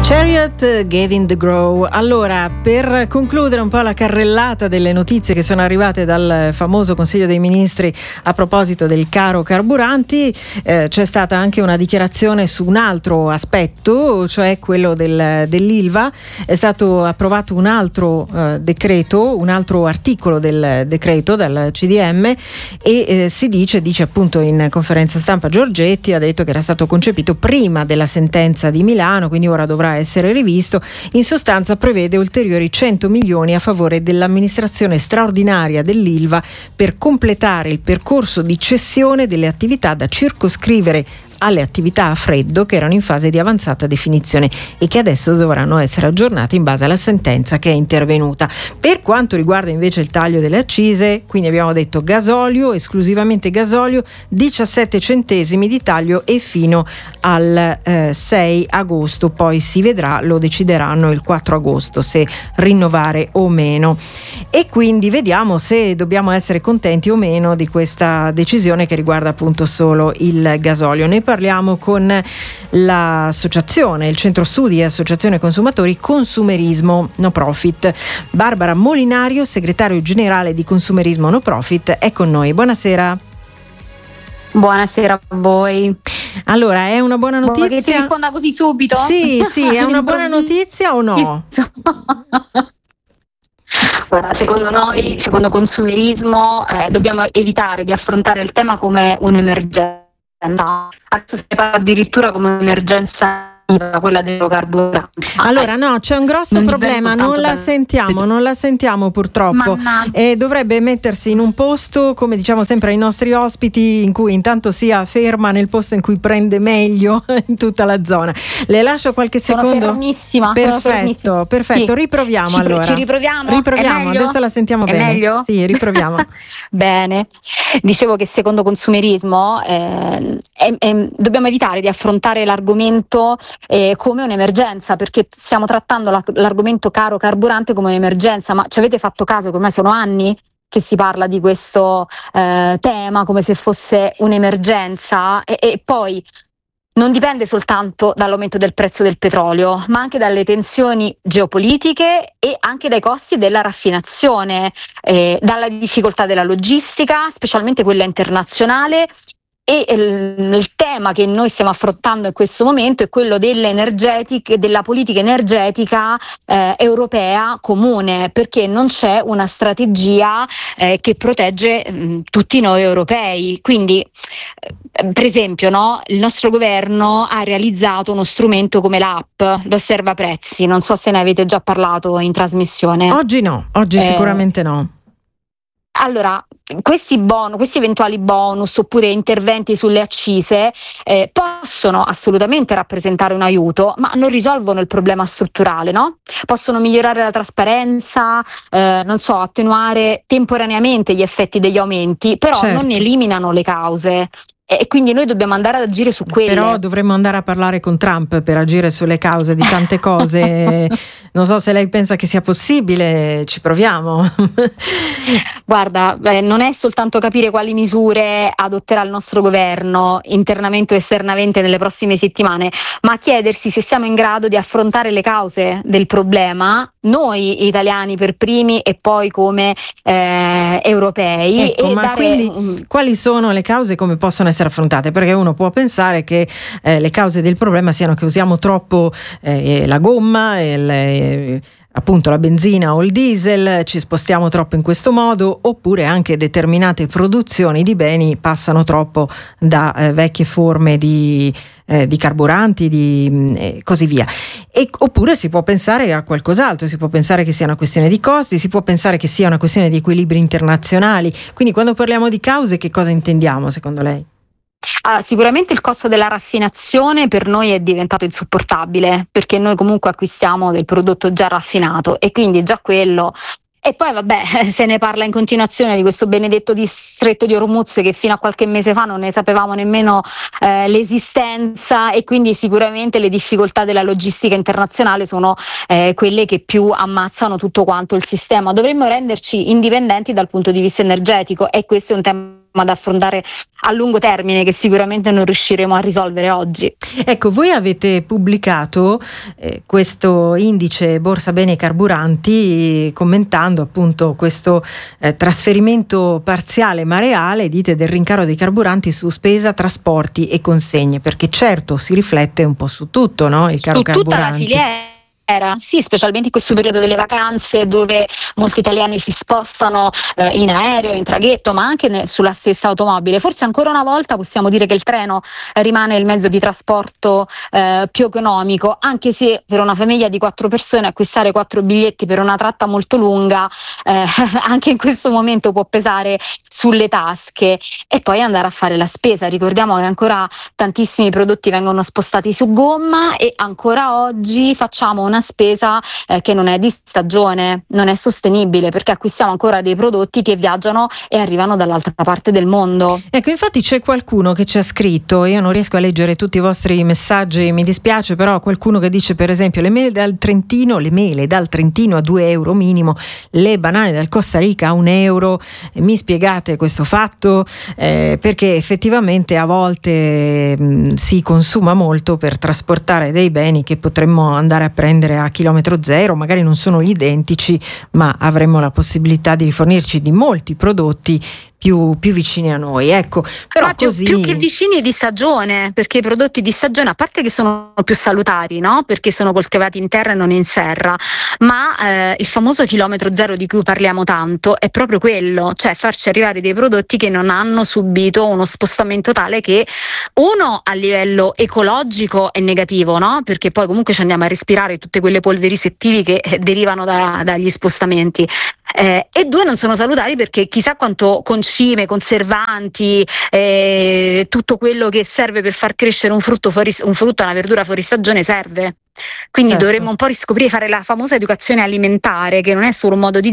Chariot, Gavin DeGraw. Allora, per concludere un po' la carrellata delle notizie che sono arrivate dal famoso Consiglio dei Ministri a proposito del caro carburanti, c'è stata anche una dichiarazione su un altro aspetto, cioè quello dell'Ilva. È stato approvato un altro decreto, un altro articolo del decreto dal CDM e si dice appunto in conferenza stampa Giorgetti ha detto che era stato concepito prima della sentenza di Milano, quindi ora dovrà essere rivisto. In sostanza prevede ulteriori 100 milioni a favore dell'amministrazione straordinaria dell'Ilva per completare il percorso di cessione delle attività da circoscrivere alle attività a freddo che erano in fase di avanzata definizione e che adesso dovranno essere aggiornate in base alla sentenza che è intervenuta. Per quanto riguarda invece il taglio delle accise, quindi abbiamo detto gasolio, esclusivamente gasolio, 17 centesimi di taglio e fino al 6 agosto, poi si vedrà, lo decideranno il 4 agosto se rinnovare o meno. E quindi vediamo se dobbiamo essere contenti o meno di questa decisione che riguarda appunto solo il gasolio. Ne parliamo con l'associazione, il centro studi e associazione consumatori Consumerismo No Profit. Barbara Molinario, segretario generale di Consumerismo No Profit, è con noi. Buonasera. Buonasera a voi. Allora, è una buona notizia? Vuoi che ti risponda così subito? Sì, è una buona notizia o no? Guarda, secondo noi, secondo Consumerismo, dobbiamo evitare di affrontare il tema come un'emergenza. Adesso si parla addirittura come un'emergenza, quella dei carburanti. Allora no, c'è un grosso problema, non la sentiamo purtroppo. E dovrebbe mettersi in un posto, come diciamo sempre ai nostri ospiti, in cui intanto sia ferma nel posto in cui prende meglio in tutta la zona. Le lascio qualche secondo. Fermissima. Perfetto. Sì. Riproviamo allora. Ci riproviamo? Adesso la sentiamo bene. Meglio? Sì, riproviamo. Bene. Dicevo che secondo Consumerismo dobbiamo evitare di affrontare l'argomento come un'emergenza, perché stiamo trattando l'argomento caro carburante come un'emergenza, ma ci avete fatto caso che ormai sono anni che si parla di questo tema come se fosse un'emergenza e poi non dipende soltanto dall'aumento del prezzo del petrolio, ma anche dalle tensioni geopolitiche e anche dai costi della raffinazione, dalla difficoltà della logistica, specialmente quella internazionale. E il tema che noi stiamo affrontando in questo momento è quello della politica energetica europea comune, perché non c'è una strategia che protegge tutti noi europei. Quindi, per esempio, no, il nostro governo ha realizzato uno strumento come l'app, l'Osserva Prezzi. Non so se ne avete già parlato in trasmissione. Oggi no, sicuramente no. Allora, questi eventuali bonus oppure interventi sulle accise possono assolutamente rappresentare un aiuto, ma non risolvono il problema strutturale, no? Possono migliorare la trasparenza, attenuare temporaneamente gli effetti degli aumenti, però certo, non eliminano le cause. E quindi noi dobbiamo andare ad agire su quelle. Però dovremmo andare a parlare con Trump per agire sulle cause di tante cose. Non so se lei pensa che sia possibile, ci proviamo. Guarda, non è soltanto capire quali misure adotterà il nostro governo internamente o esternamente nelle prossime settimane, ma chiedersi se siamo in grado di affrontare le cause del problema, noi italiani per primi e poi come europei. Ecco, ma quindi quali sono le cause e come possono essere affrontate? Perché uno può pensare che le cause del problema siano che usiamo troppo la gomma, appunto la benzina o il diesel, ci spostiamo troppo in questo modo, oppure anche determinate produzioni di beni passano troppo da vecchie forme di carburanti, così via. Oppure si può pensare a qualcos'altro, si può pensare che sia una questione di costi, si può pensare che sia una questione di equilibri internazionali. Quindi quando parliamo di cause, che cosa intendiamo secondo lei? Sicuramente il costo della raffinazione per noi è diventato insopportabile, perché noi comunque acquistiamo del prodotto già raffinato e quindi già quello. E poi se ne parla in continuazione di questo benedetto distretto di Hormuz che fino a qualche mese fa non ne sapevamo nemmeno l'esistenza, e quindi sicuramente le difficoltà della logistica internazionale sono quelle che più ammazzano tutto quanto il sistema. Dovremmo renderci indipendenti dal punto di vista energetico e questo è un tema ad affrontare a lungo termine, che sicuramente non riusciremo a risolvere oggi. Ecco, voi avete pubblicato questo indice Borsa Beni e Carburanti commentando appunto questo trasferimento parziale ma reale, dite, del rincaro dei carburanti su spesa, trasporti e consegne, perché certo si riflette un po' su tutto, no? Il caro carburanti. Tutta la filiera. Sì, specialmente in questo periodo delle vacanze, dove molti italiani si spostano in aereo, in traghetto, ma anche sulla stessa automobile. Forse ancora una volta possiamo dire che il treno rimane il mezzo di trasporto più economico, anche se per una famiglia di 4 persone acquistare 4 biglietti per una tratta molto lunga anche in questo momento può pesare sulle tasche. E poi andare a fare la spesa. Ricordiamo che ancora tantissimi prodotti vengono spostati su gomma e ancora oggi facciamo una spesa che non è di stagione, non è sostenibile, perché acquistiamo ancora dei prodotti che viaggiano e arrivano dall'altra parte del mondo. Ecco, infatti c'è qualcuno che ci ha scritto, io non riesco a leggere tutti i vostri messaggi, mi dispiace, però qualcuno che dice per esempio le mele dal Trentino a 2 euro minimo, le banane dal Costa Rica a 1 euro, mi spiegate questo fatto? Perché effettivamente a volte si consuma molto per trasportare dei beni che potremmo andare a prendere a chilometro zero, magari non sono gli identici, ma avremmo la possibilità di rifornirci di molti prodotti più vicini a noi, ecco. Però ma più che vicini di stagione, perché i prodotti di stagione, a parte che sono più salutari, no? Perché sono coltivati in terra e non in serra, ma il famoso chilometro zero di cui parliamo tanto è proprio quello, cioè farci arrivare dei prodotti che non hanno subito uno spostamento tale che, uno, a livello ecologico è negativo, no? Perché poi comunque ci andiamo a respirare tutte quelle polveri settivi che derivano dagli spostamenti. E 2, non sono salutari perché chissà quanto concime, conservanti, tutto quello che serve per far crescere un frutto, una verdura fuori stagione serve. Quindi dovremmo un po' riscoprire, fare la famosa educazione alimentare, che non è solo un modo di